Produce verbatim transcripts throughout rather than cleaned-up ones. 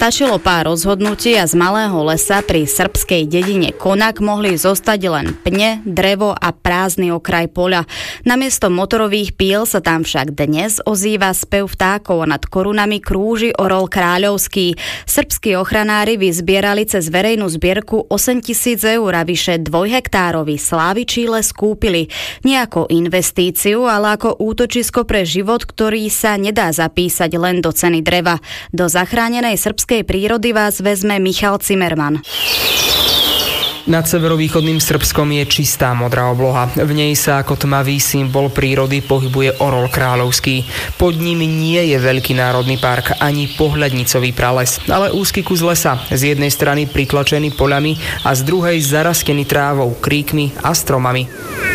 Stačilo pár rozhodnutí a z malého lesa pri srbskej dedine Konak mohli zostať len pne, drevo a prázdny okraj poľa. Namiesto motorových píl sa tam však dnes ozýva spev vtákov a nad korunami krúži orol kráľovský. Srbskí ochranári vyzbierali cez verejnú zbierku osemtisíc eur a vyše dvojhektárový Slávičí les kúpili. Nie ako investíciu, ale ako útočisko pre život, ktorý sa nedá zapísať len do ceny dreva. Do zachránenej srbskej prírody vás vezme Michal Zimmerman. Nad severovýchodným Srbskom je čistá modrá obloha. V nej sa ako tmavý symbol prírody pohybuje orol kráľovský. Pod ním nie je veľký národný park ani pohľadnicový prales, ale úzky kus lesa, z jednej strany pritlačený poľami a z druhej zarastený trávou, kríkmi a stromami.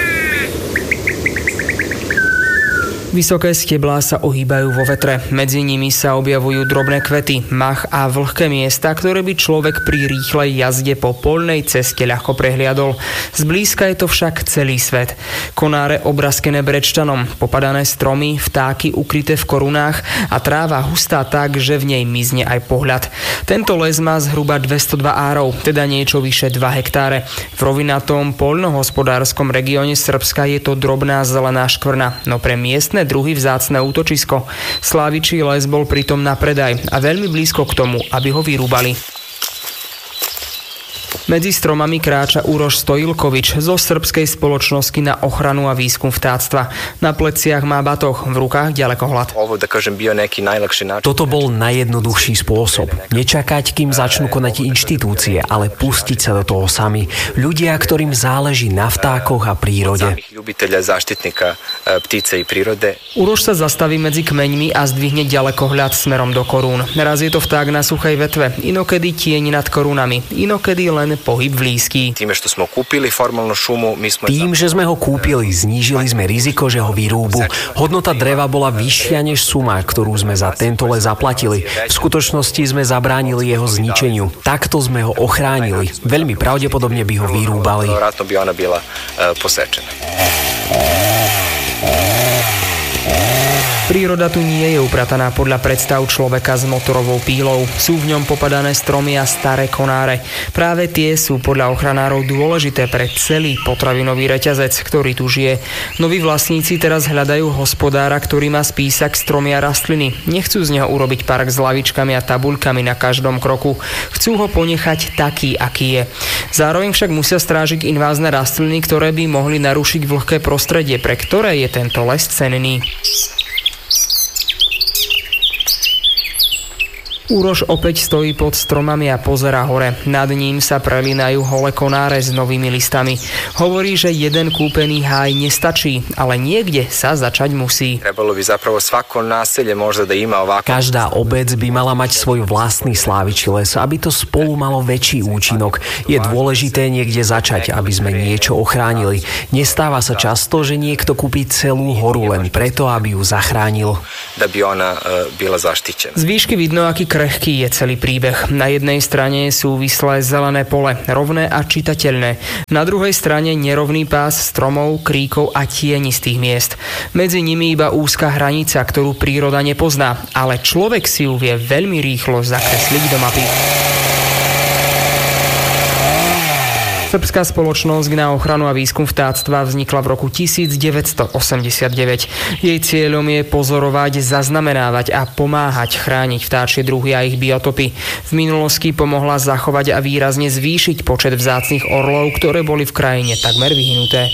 Vysoké steblá sa ohýbajú vo vetre. Medzi nimi sa objavujú drobné kvety, mach a vlhké miesta, ktoré by človek pri rýchlej jazde po poľnej ceste ľahko prehliadol. Zblízka je to však celý svet. Konáre obraskené brečtanom, popadané stromy, vtáky ukryté v korunách a tráva hustá tak, že v nej mizne aj pohľad. Tento les má zhruba dvestodva árov, teda niečo vyše dva hektáre. V rovinatom poľnohospodárskom regióne Srbska je to drobná zelená škvrna, no pre miestne druhý vzácne útočisko. Slávičí les bol pritom na predaj a veľmi blízko k tomu, aby ho vyrúbali. Medzi stromami kráča Uroš Stojilkovič zo srbskej spoločnosti na ochranu a výskum vtáctva. Na pleciach má batoh, v rukách ďalekohľad. Toto bol najjednoduchší spôsob. Nečakať, kým začnú konať inštitúcie, ale pustiť sa do toho sami. Ľudia, ktorým záleží na vtákoch a prírode. Uroš sa zastaví medzi kmeňmi a zdvihne ďalekohľad smerom do korún. Raz je to vták na suchej vetve, inokedy tieň nad korunami, inokedy len pohyb blízky. Tým, že sme ho kúpili, znížili sme riziko, že ho vyrúbu. Hodnota dreva bola vyššia než suma, ktorú sme za tento les zaplatili. V skutočnosti sme zabránili jeho zničeniu. Takto sme ho ochránili. Veľmi pravdepodobne by ho vyrúbali. Príroda tu nie je uprataná podľa predstav človeka s motorovou pílou. Sú v ňom popadané stromy a staré konáre. Práve tie sú podľa ochranárov dôležité pre celý potravinový reťazec, ktorý tu žije. Noví vlastníci teraz hľadajú hospodára, ktorý má spísak stromy a rastliny. Nechcú z neho urobiť park s lavičkami a tabuľkami na každom kroku. Chcú ho ponechať taký, aký je. Zároveň však musia strážiť invázne rastliny, ktoré by mohli narušiť vlhké prostredie, pre ktoré je tento les cenný. Uroš opäť stojí pod stromami a pozerá hore. Nad ním sa prelínajú holé konáre s novými listami. Hovorí, že jeden kúpený háj nestačí, ale niekde sa začať musí. Každá obec by mala mať svoj vlastný Slávičí les, aby to spolu malo väčší účinok. Je dôležité niekde začať, aby sme niečo ochránili. Nestáva sa často, že niekto kúpi celú horu len preto, aby ju zachránil. Z výšky vidno, aký krehký je celý príbeh. Na jednej strane sú vyslé zelené pole, rovné a čitateľné. Na druhej strane nerovný pás stromov, kríkov a tienistých miest. Medzi nimi iba úzka hranica, ktorú príroda nepozná, ale človek si ju vie veľmi rýchlo zakresliť do mapy. Srbská spoločnosť na ochranu a výskum vtáctva vznikla v roku devätnásťstoosemdesiatdeväť. Jej cieľom je pozorovať, zaznamenávať a pomáhať chrániť vtáčie druhy a ich biotopy. V minulosti pomohla zachovať a výrazne zvýšiť počet vzácnych orlov, ktoré boli v krajine takmer vyhnuté.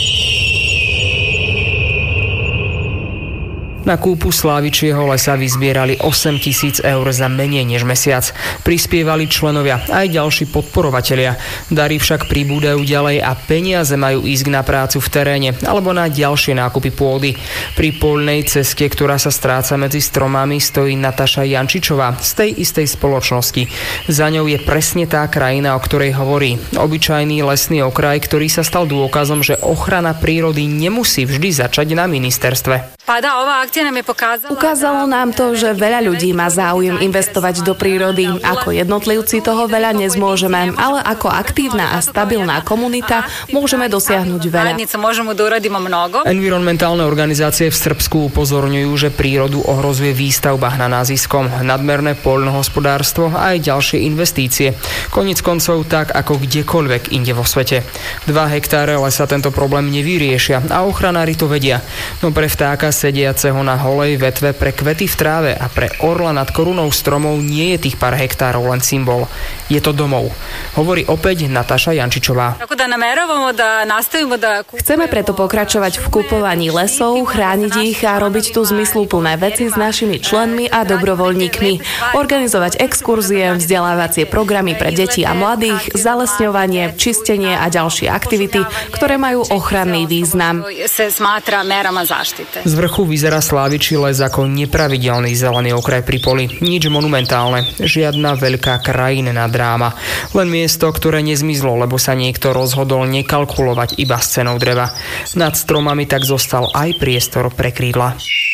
Na kúpu Slávičieho lesa vyzbierali osemtisíc eur za menej než mesiac. Prispievali členovia aj ďalší podporovatelia. Dary však pribúdajú ďalej a peniaze majú ísť na prácu v teréne alebo na ďalšie nákupy pôdy. Pri poľnej ceste, ktorá sa stráca medzi stromami, stojí Nataša Jančičová z tej istej spoločnosti. Za ňou je presne tá krajina, o ktorej hovorí. Obyčajný lesný okraj, ktorý sa stal dôkazom, že ochrana prírody nemusí vždy začať na ministerstve. Ukázalo nám to, že veľa ľudí má záujem investovať do prírody. Ako jednotlivci toho veľa nezmôžeme, ale ako aktívna a stabilná komunita môžeme dosiahnuť veľa. Environmentálne organizácie v Srbsku upozorňujú, že prírodu ohrozuje výstavba na náziskom, nadmerné poľnohospodárstvo a aj ďalšie investície. Koniec koncov tak ako kdekoľvek inde vo svete. Dva hektáre lesa tento problém nevyriešia a ochranári to vedia. No pre vtáka sediaceho na holej vetve, pre kvety v tráve a pre orla nad korunou stromov nie je tých pár hektárov len symbol. Je to domov. Hovorí opäť Nataša Jančičová. Chceme preto pokračovať v kupovaní lesov, chrániť ich a robiť tu zmysluplné veci s našimi členmi a dobrovoľníkmi. Organizovať exkurzie, vzdelávacie programy pre deti a mladých, zalesňovanie, čistenie a ďalšie aktivity, ktoré majú ochranný význam. Z vrchu vyzerá Slávičí les ako nepravidelný zelený okraj pri poli. Nič monumentálne, žiadna veľká krajinná dráma. Len miesto, ktoré nezmizlo, lebo sa niekto rozhodol nekalkulovať iba s cenou dreva. Nad stromami tak zostal aj priestor pre krídla.